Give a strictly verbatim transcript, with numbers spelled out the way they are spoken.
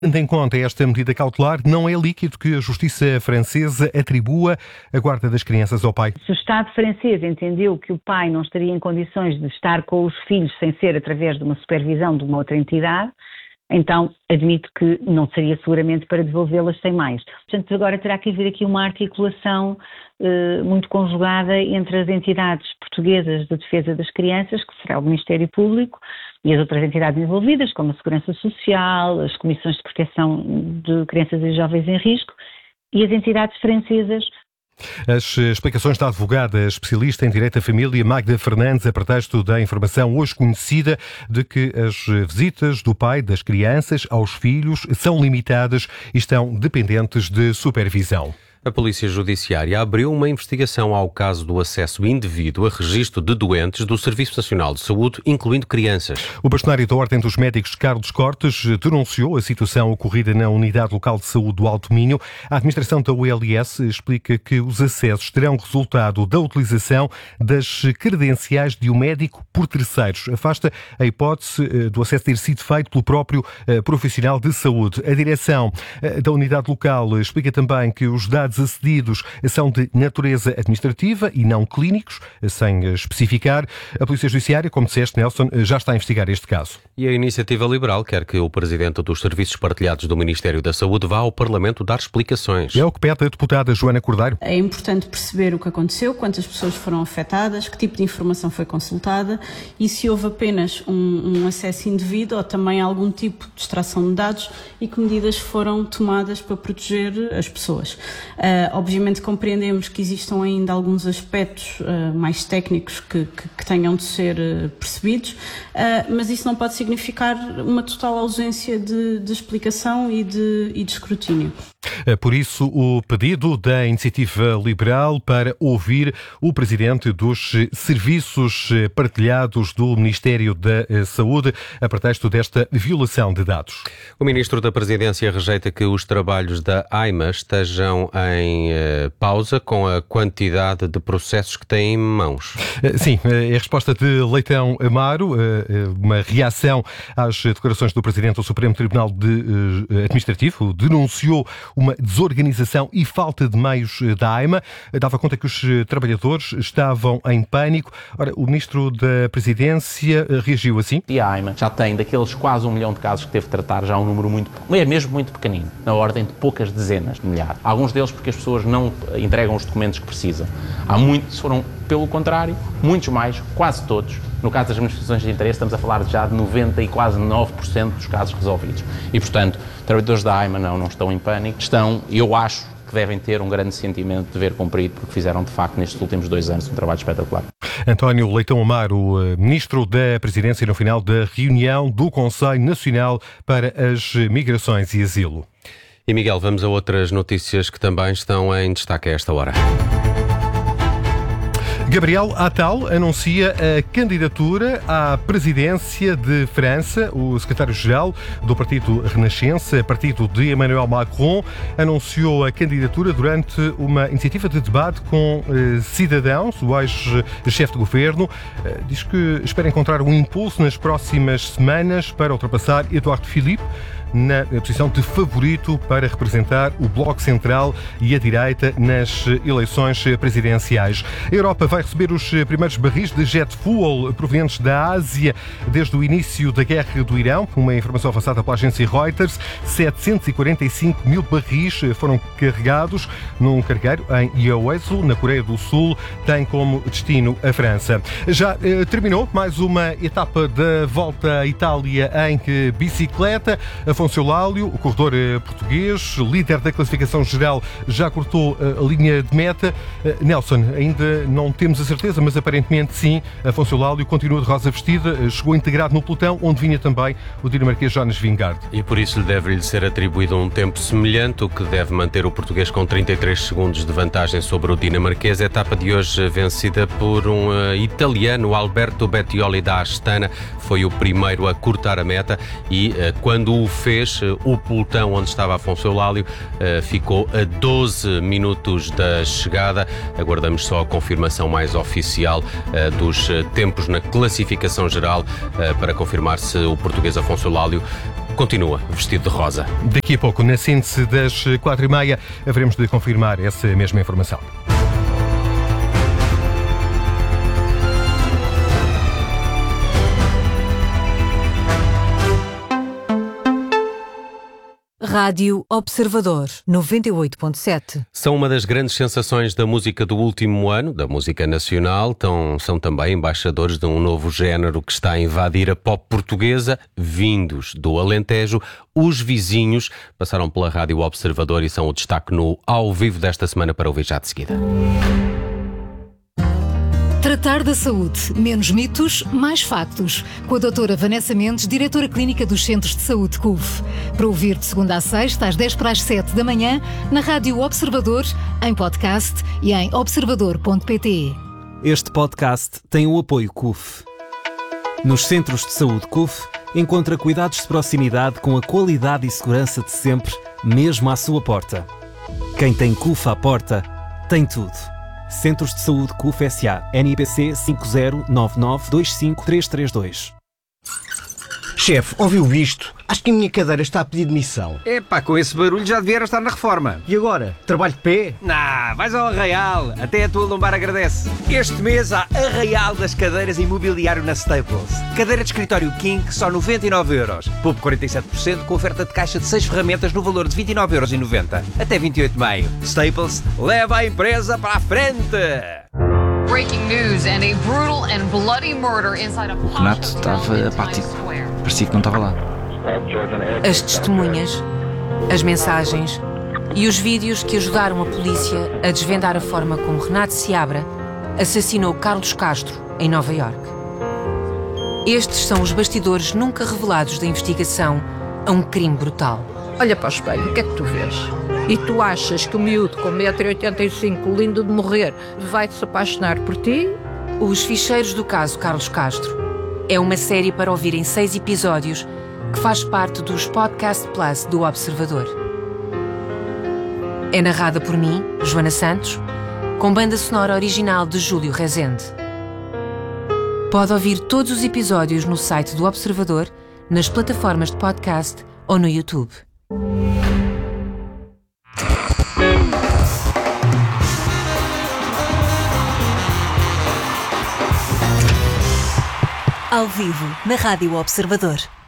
Tendo em conta esta medida cautelar, não é líquido que a Justiça francesa atribua a guarda das crianças ao pai. Se o Estado francês entendeu que o pai não estaria em condições de estar com os filhos sem ser através de uma supervisão de uma outra entidade, então admito que não seria seguramente para devolvê-las sem mais. Portanto, agora terá que haver aqui uma articulação eh, muito conjugada entre as entidades portuguesas de defesa das crianças, que será o Ministério Público, e as outras entidades envolvidas, como a Segurança Social, as Comissões de Proteção de Crianças e Jovens em Risco, e as entidades francesas. As explicações da advogada especialista em Direito da Família, Magda Fernandes, a pretexto da informação hoje conhecida de que as visitas do pai das crianças aos filhos são limitadas e estão dependentes de supervisão. A Polícia Judiciária abriu uma investigação ao caso do acesso indevido a registro de doentes do Serviço Nacional de Saúde, incluindo crianças. O bastonário da Ordem dos Médicos, Carlos Cortes, denunciou a situação ocorrida na Unidade Local de Saúde do Alto Minho. A administração da U L S explica que os acessos terão resultado da utilização das credenciais de um médico por terceiros. Afasta a hipótese do acesso ter sido feito pelo próprio profissional de saúde. A direção da unidade local explica também que os dados acedidos são de natureza administrativa e não clínicos, sem especificar. A Polícia Judiciária, como disseste, Nelson, já está a investigar este caso. E a Iniciativa Liberal quer que o Presidente dos Serviços Partilhados do Ministério da Saúde vá ao Parlamento dar explicações. É o que pede a deputada Joana Cordeiro. É importante perceber o que aconteceu, quantas pessoas foram afetadas, que tipo de informação foi consultada e se houve apenas um, um acesso indevido ou também algum tipo de extração de dados e que medidas foram tomadas para proteger as pessoas. Uh, obviamente compreendemos que existam ainda alguns aspectos uh, mais técnicos que, que, que tenham de ser uh, percebidos, uh, mas isso não pode significar uma total ausência de, de explicação e de, e de escrutínio. Por isso, o pedido da Iniciativa Liberal para ouvir o Presidente dos Serviços Partilhados do Ministério da Saúde a pretexto desta violação de dados. O Ministro da Presidência rejeita que os trabalhos da AIMA estejam em eh, pausa com a quantidade de processos que têm em mãos. Sim, é a resposta de Leitão Amaro, uma reação às declarações do Presidente do Supremo Tribunal de, eh, Administrativo, denunciou uma desorganização e falta de meios da AIMA. Dava conta que os trabalhadores estavam em pânico. Ora, o Ministro da Presidência reagiu assim. E a AIMA já tem, daqueles quase um milhão de casos que teve de tratar, já um número muito, é mesmo muito pequenino, na ordem de poucas dezenas de milhares. Alguns deles porque as pessoas não entregam os documentos que precisam. Há muitos que foram, pelo contrário, muitos mais, quase todos. No caso das manifestações de interesse, estamos a falar já de noventa e quase nove por cento dos casos resolvidos. E, portanto, trabalhadores da AIMA não, não estão em pânico. Estão, eu acho, que devem ter um grande sentimento de dever cumprido, porque fizeram, de facto, nestes últimos dois anos, um trabalho espetacular. António Leitão Amaro, Ministro da Presidência, no final da reunião do Conselho Nacional para as Migrações e Asilo. E, Miguel, vamos a outras notícias que também estão em destaque a esta hora. Gabriel Attal anuncia a candidatura à presidência de França. O secretário-geral do Partido Renascença, partido de Emmanuel Macron, anunciou a candidatura durante uma iniciativa de debate com eh, cidadãos. O ex-chefe de governo eh, diz que espera encontrar um impulso nas próximas semanas para ultrapassar Édouard Philippe na posição de favorito para representar o Bloco Central e a direita nas eleições presidenciais. A Europa vai receber os primeiros barris de jet fuel provenientes da Ásia desde o início da guerra do Irão. Uma informação avançada pela agência Reuters, setecentos e quarenta e cinco mil barris foram carregados num cargueiro em Yeosu, na Coreia do Sul, tem como destino a França. Já eh, terminou mais uma etapa da Volta à Itália em bicicleta. Afonso Eulálio, o corredor português, líder da classificação geral, já cortou a linha de meta. Nelson, ainda não temos a certeza, mas aparentemente sim. Afonso Eulálio continua de rosa vestida, chegou integrado no pelotão, onde vinha também o dinamarquês Jonas Vingegaard. E por isso lhe deve-lhe ser atribuído um tempo semelhante, o que deve manter o português com trinta e três segundos de vantagem sobre o dinamarquês. A etapa de hoje vencida por um uh, italiano, Alberto Bettioli da Astana, foi o primeiro a cortar a meta e uh, quando o fez, o pelotão onde estava Afonso Eulálio uh, ficou a doze minutos da chegada. Aguardamos só a confirmação mais oficial uh, dos uh, tempos na classificação geral uh, para confirmar se o português Afonso Eulálio continua vestido de rosa. Daqui a pouco, na síntese das quatro e meia, haveremos de confirmar essa mesma informação. Rádio Observador, noventa e oito ponto sete. São uma das grandes sensações da música do último ano, da música nacional. Tão, são também embaixadores de um novo género que está a invadir a pop portuguesa, vindos do Alentejo. Os Vizinhos passaram pela Rádio Observador e são o destaque no Ao Vivo desta semana para ouvir já de seguida. Tratar da saúde. Menos mitos, mais factos. Com a doutora Vanessa Mendes, diretora clínica dos Centros de Saúde C U F. Para ouvir de segunda a sexta, às dez para as sete da manhã, na Rádio Observador, em podcast e em observador ponto pt. Este podcast tem o apoio C U F. Nos Centros de Saúde C U F, encontra cuidados de proximidade com a qualidade e segurança de sempre, mesmo à sua porta. Quem tem C U F à porta, tem tudo. Centros de Saúde C U F S A. N I P C cinco zero nove nove dois cinco três três dois. Chefe, ouviu isto? Acho que a minha cadeira está a pedir demissão. Epá, com esse barulho já devia estar na reforma. E agora? Trabalho de pé? Nah, vais ao Arraial. Até a tua lombar agradece. Este mês há Arraial das cadeiras e mobiliário na Staples. Cadeira de escritório King, só noventa e nove euros. Poupe quarenta e sete por cento com oferta de caixa de seis ferramentas no valor de vinte e nove euros e noventa. Até vinte e oito de maio. Staples, leva a empresa para a frente. Breaking news and a brutal and bloody murder inside a O Renato estava apático. Parecia que não estava lá. As testemunhas, as mensagens e os vídeos que ajudaram a polícia a desvendar a forma como Renato Seabra assassinou Carlos Castro em Nova Iorque. Estes são os bastidores nunca revelados da investigação a um crime brutal. Olha para o espelho, o que é que tu vês? E tu achas que o miúdo com um metro e oitenta e cinco, lindo de morrer, vai-te apaixonar por ti? Os Ficheiros do Caso Carlos Castro é uma série para ouvir em seis episódios que faz parte dos Podcast Plus do Observador. É narrada por mim, Joana Santos, com banda sonora original de Júlio Rezende. Pode ouvir todos os episódios no site do Observador, nas plataformas de podcast ou no YouTube. Ao vivo, na Rádio Observador.